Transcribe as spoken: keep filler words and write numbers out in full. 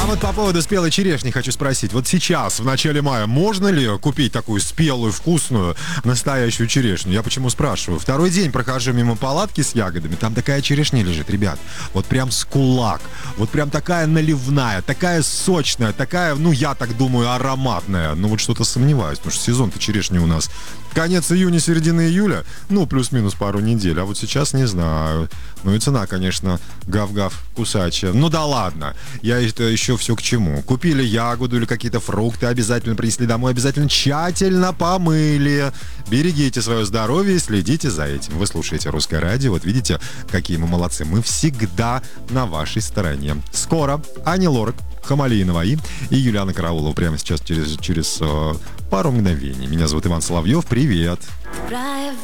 вот по поводу спелой черешни хочу спросить. Вот сейчас, в начале мая, можно ли купить такую спелую, вкусную, настоящую черешню? Я почему спрашиваю? Второй день прохожу мимо палатки с ягодами, там такая черешня лежит, ребят. Вот прям с кулак. Вот прям такая наливная, такая сочная, такая, ну, я так думаю, ароматная. Ну, вот что-то сомневаюсь, потому что сезон-то черешни у нас конец июня, середина июля, ну, плюс-минус пару недель. А вот сейчас не знаю. Ну и цена, конечно, гав-гав кусачая. Ну да ладно, я это еще все к чему. Купили ягоду или какие-то фрукты, обязательно принесли домой, обязательно тщательно помыли. Берегите свое здоровье и следите за этим. Вы слушаете «Русское радио». Вот видите, какие мы молодцы. Мы всегда на вашей стороне. Скоро Ани Лорак, Хамали и Наваи и Юлиана Караулова прямо сейчас через, через э, пару мгновений. Меня зовут Иван Соловьев. Привет!